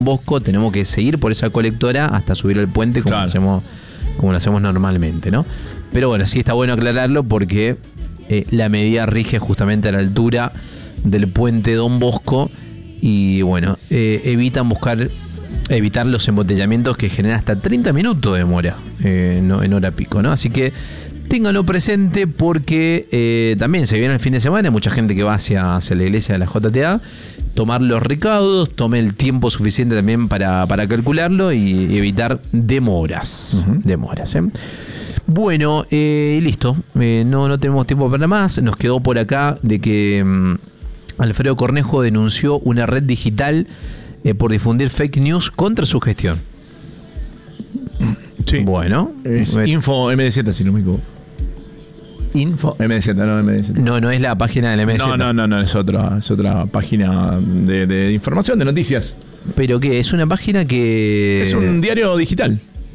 Bosco tenemos que seguir por esa colectora hasta subir al puente como lo hacemos normalmente, ¿no? Pero bueno, sí está bueno aclararlo porque la medida rige justamente a la altura del puente Don Bosco y bueno, evitar los embotellamientos que generan hasta 30 minutos de demora en hora pico, ¿no? Así que ténganlo presente porque también se viene el fin de semana, hay mucha gente que va hacia la iglesia de la JTA, tomar los recaudos, tome el tiempo suficiente también para calcularlo y evitar demoras. Bueno, listo, no tenemos tiempo para más, nos quedó por acá de que Alfredo Cornejo denunció una red digital por difundir fake news contra su gestión. Sí. Bueno. Es Info MDZ, si no me equivoco. Info MDZ, no MDZ. No es la página del MDZ. No, es otra página de información, de noticias. ¿Pero qué? Es una página que... Es un diario digital.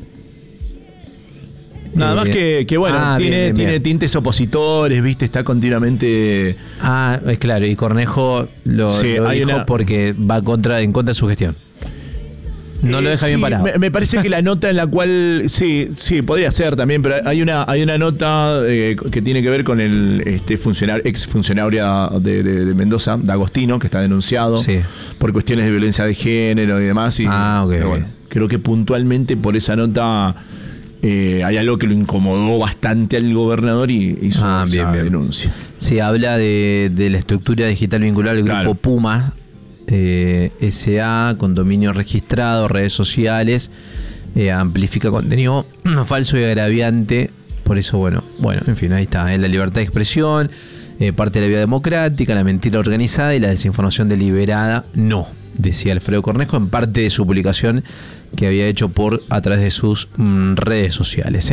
Nada más que bueno, tiene tintes opositores, ¿viste? Está continuamente... es claro, y Cornejo lo dijo porque va en contra de su gestión. No lo deja bien parado. Me parece que la nota en la cual... Sí, podría ser también, pero hay una nota que tiene que ver con el ex funcionario de Mendoza, D'Agostino, que está denunciado por cuestiones de violencia de género y demás. Bueno, creo que puntualmente por esa nota... hay algo que lo incomodó bastante al gobernador y hizo esa denuncia. Sí, habla de la estructura digital vinculada al grupo Puma SA, con dominio registrado, redes sociales, amplifica contenido falso y agraviante. Por eso, bueno, en fin, ahí está, la libertad de expresión, parte de la vida democrática, la mentira organizada y la desinformación deliberada, no, decía Alfredo Cornejo en parte de su publicación que había hecho a través de sus redes sociales.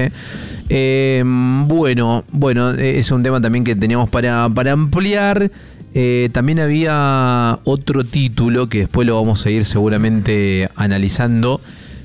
Bueno, es un tema también que teníamos para ampliar. También había otro título que después lo vamos a ir seguramente analizando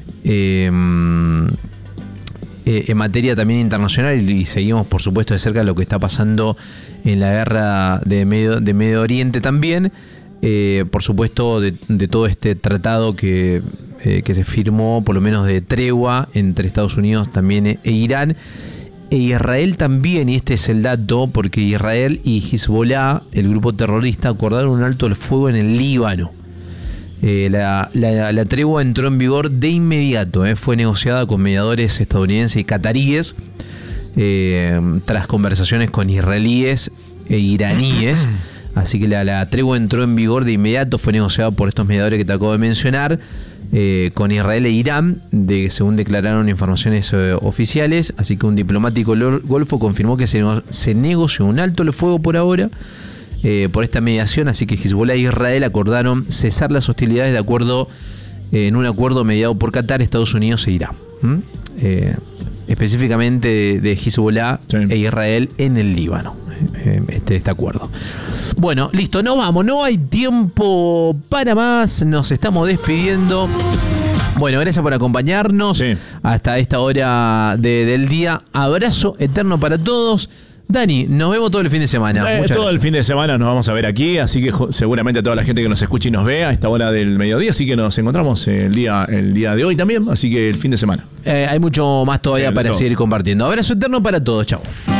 en materia también internacional y seguimos por supuesto de cerca lo que está pasando en la guerra de Medio Oriente también. Por supuesto de todo este tratado que se firmó, por lo menos de tregua entre Estados Unidos también e Irán e Israel también, y este es el dato porque Israel y Hezbollah, el grupo terrorista, acordaron un alto el fuego en el Líbano. La tregua entró en vigor de inmediato, fue negociada con mediadores estadounidenses y cataríes tras conversaciones con israelíes e iraníes. Así que la tregua entró en vigor de inmediato, fue negociada por estos mediadores que te acabo de mencionar, con Israel e Irán, según declararon informaciones oficiales. Así que un diplomático golfo confirmó que se negoció un alto el fuego por ahora, por esta mediación. Así que Hezbollah e Israel acordaron cesar las hostilidades en un acuerdo mediado por Qatar, Estados Unidos e Irán. Específicamente de Hezbollah e Israel en el Líbano, este acuerdo. Bueno, listo, nos vamos, no hay tiempo para más, nos estamos despidiendo. Bueno, gracias por acompañarnos hasta esta hora del día. Abrazo eterno para todos. Dani, nos vemos todo el fin de semana. Todo el fin de semana nos vamos a ver aquí, así que seguramente a toda la gente que nos escuche y nos vea a esta hora del mediodía, así que nos encontramos el día de hoy también, así que el fin de semana. Hay mucho más todavía para seguir compartiendo. Abrazo eterno para todos, chao.